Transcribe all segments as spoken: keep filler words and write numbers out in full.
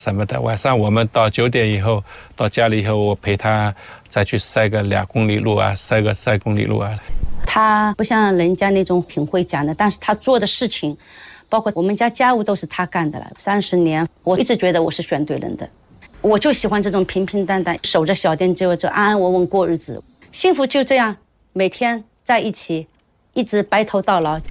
什么的。晚上我们到九点以后到家里以后，我陪他再去晒个两公里路啊，晒个三公里路啊。 他不像人家那种挺会讲的，但是他做的事情，包括我们家家务都是他干的了。三十年，我一直觉得我是选对人的。我就喜欢这种平平淡淡，守着小店就就安安稳稳过日子，幸福就这样每天在一起，一直白头到老。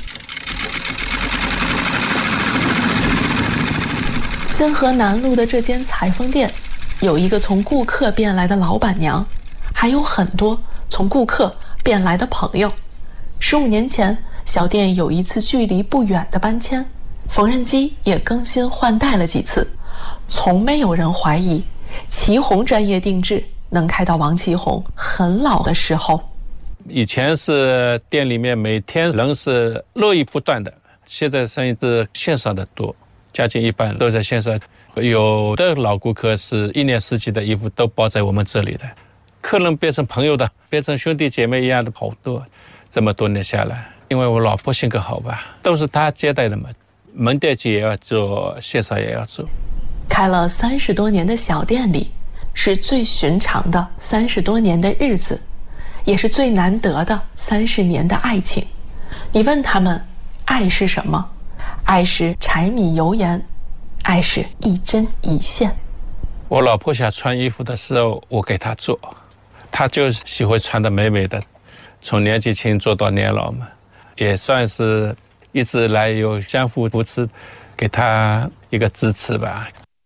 新河南路的这间裁缝店，有一个从顾客变来的老板娘，还有很多从顾客变来的朋友。十五年前，小店有一次距离不远的搬迁，缝纫机也更新换代了几次，从没有人怀疑祁红专业定制能开到王祁红很老的时候。 以前是店里面每天人是络绎不断的，现在生意是线上的多，将近一半都在线上。有的老顾客是一年四季的衣服都包在我们这里的，客人变成朋友的，变成兄弟姐妹一样的好多。这么多年下来，因为我老婆性格好吧，都是她接待的嘛，门店也要做，线上也要做。 开了三十多年的小店里，是最寻常的三十多年的日子，也是最难得的三十年的爱情。你问他们，爱是什么？爱是柴米油盐，爱是一针一线。 我老婆想穿衣服的时候，我给她做，她就喜欢穿得美美的，从年纪轻做到年老嘛，也算是一直来有相互扶持，给她一个支持吧。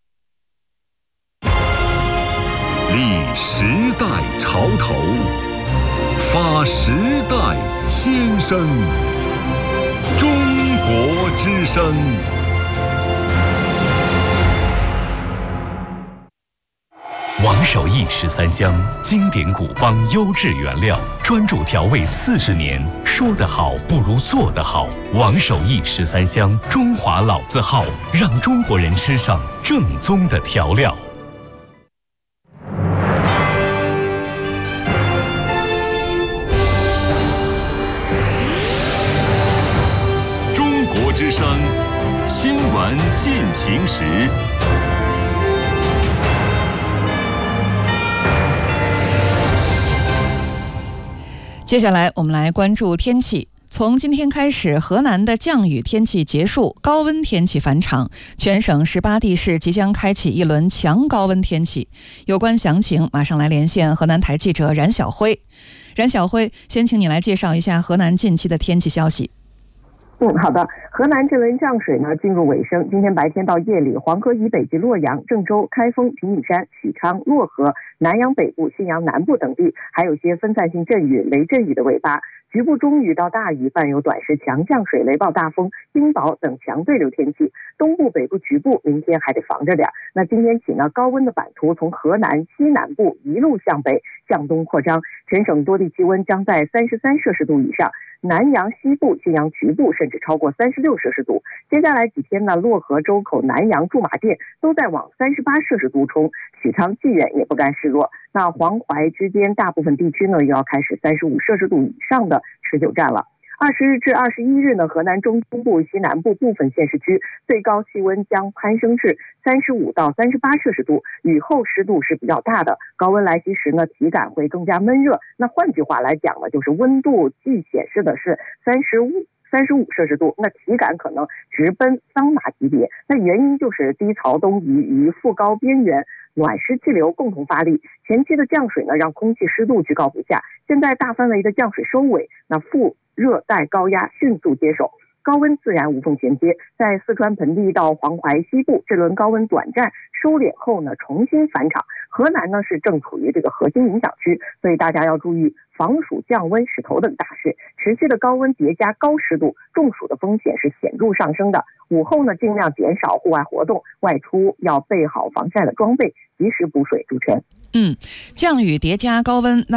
立时代潮头，发时代先声，中国之声。王守义十三香，经典古方优质原料，专注调味四十年，说得好不如做得好。王守义十三香，中华老字号，让中国人吃上正宗的调料。中国之声，新闻进行时。 接下来我们来关注天气。从今天开始，河南的降雨天气结束，高温天气返场，全省十八地市即将开启一轮强高温天气。有关详情，马上来连线河南台记者冉晓辉。冉晓辉，先请你来介绍一下河南近期的天气消息。 嗯，好的。河南这轮降水呢进入尾声，今天白天到夜里，黄河以北及洛阳、郑州、开封、平顶山、许昌、漯河、南阳北部、信阳南部等地，还有些分散性阵雨、雷阵雨的尾巴。局部中雨到大雨，伴有短时强降水、雷暴大风、冰雹等强对流天气。东部、北部局部明天还得防着点。那今天起呢，高温的版图从河南西南部一路向北向东扩张，全省多地气温将在三十三摄氏度以上。南阳西部、信阳局部甚至超过三十六摄氏度。接下来几天呢，漯河、周口、南阳、驻马店都在往三十八摄氏度冲，许昌、济源也不甘示弱。那黄淮之间大部分地区呢，又要开始三十五摄氏度以上的持久战了。二十日至二十一日呢，河南中东部、西南部部分县市区最高气温将攀升至三十五到三十八摄氏度，雨后湿度是比较大的。高温来袭时呢，体感会更加闷热。那换句话来讲呢，就是温度既显示的是三十五。三十五摄氏度，那体感可能直奔桑拿级别。那原因就是低槽东移于副高边缘，暖湿气流共同发力。前期的降水呢，让空气湿度居高不下。现在大范围的降水收尾，那副热带高压迅速接手，高温自然无缝衔接。在四川盆地到黄淮西部，这轮高温短暂收敛后呢，重新返场。河南呢是正处于这个核心影响区，所以大家要注意防暑降温势头等大事。持续的高温叠加高湿度，中暑的风险是显著上升的。午后呢，尽量减少户外活动，外出要备好防晒的装备，及时补水。主持人， 嗯，降雨叠加高温，那